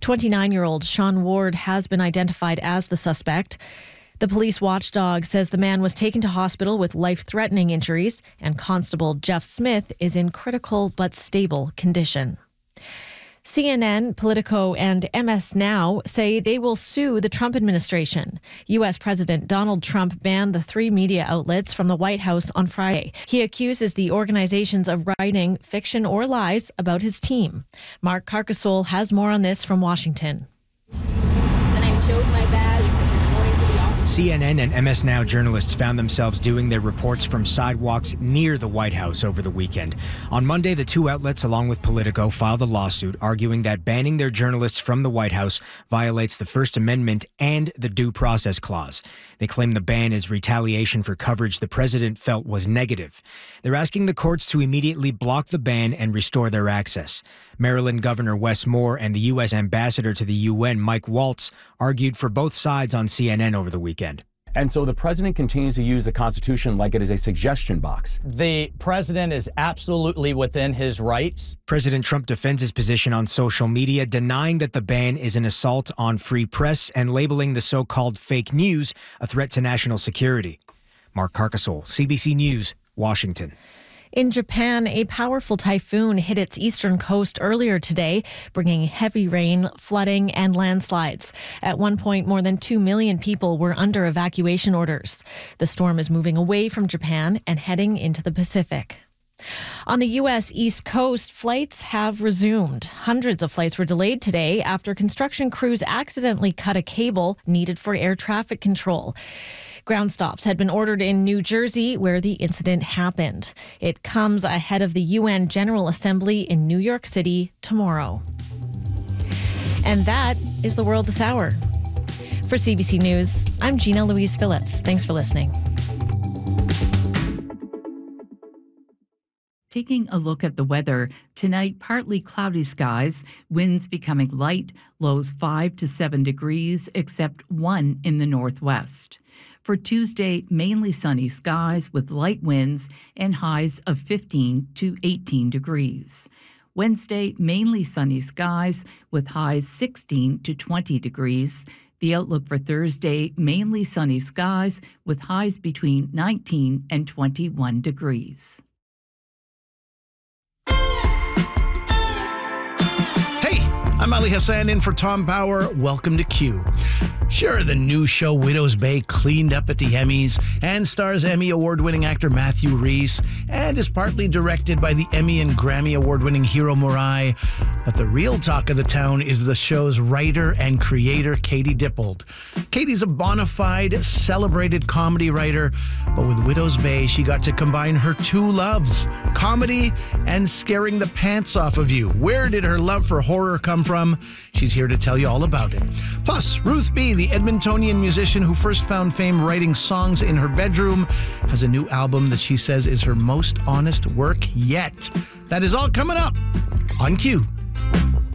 29-year-old Sean Ward has been identified as the suspect. The police watchdog says the man was taken to hospital with life-threatening injuries, and Constable Jeff Smith is in critical but stable condition. CNN, Politico, and MS Now say they will sue the Trump administration. U.S. President Donald Trump banned the three media outlets from the White House on Friday. He accuses the organizations of writing fiction or lies about his team. Mark Carcasole has more on this from Washington. Then I showed my badge. CNN and MS Now journalists found themselves doing their reports from sidewalks near the White House over the weekend. On Monday, the two outlets, along with Politico, filed a lawsuit arguing that banning their journalists from the White House violates the First Amendment and the Due Process Clause. They claim the ban is retaliation for coverage the president felt was negative. They're asking the courts to immediately block the ban and restore their access. Maryland Governor Wes Moore and the U.S. Ambassador to the UN, Mike Waltz, argued for both sides on CNN over the weekend. And so the president continues to use the Constitution like it is a suggestion box. The president is absolutely within his rights. President Trump defends his position on social media, denying that the ban is an assault on free press and labeling the so-called fake news a threat to national security. Mark Carcasole, CBC News, Washington. In Japan, a powerful typhoon hit its eastern coast earlier today, bringing heavy rain, flooding, and landslides. At one point, more than 2 million people were under evacuation orders. The storm is moving away from Japan and heading into the Pacific. On the U.S. East Coast, flights have resumed. Hundreds of flights were delayed today after construction crews accidentally cut a cable needed for air traffic control. Ground stops had been ordered in New Jersey, where the incident happened. It comes ahead of the UN General Assembly in New York City tomorrow. And that is the world this hour. For CBC News, I'm Gina Louise Phillips. Thanks for listening. Taking a look at the weather, tonight partly cloudy skies, winds becoming light, lows 5 to 7 degrees, except 1 in the northwest. For Tuesday, mainly sunny skies with light winds and highs of 15 to 18 degrees. Wednesday, mainly sunny skies with highs 16 to 20 degrees. The outlook for Thursday, mainly sunny skies with highs between 19 and 21 degrees. I'm Ali Hassan in for Tom Bauer. Welcome to Q. Sure, the new show Widow's Bay cleaned up at the Emmys and stars Emmy award-winning actor Matthew Rhys and is partly directed by the Emmy and Grammy award-winning Hiro Murai. But the real talk of the town is the show's writer and creator, Katie Dippold. Katie's a bona fide, celebrated comedy writer, but with Widow's Bay, she got to combine her two loves, comedy and scaring the pants off of you. Where did her love for horror come from? She's here to tell you all about it. Plus, Ruth B., the Edmontonian musician who first found fame writing songs in her bedroom, has a new album that she says is her most honest work yet. That is all coming up on Q.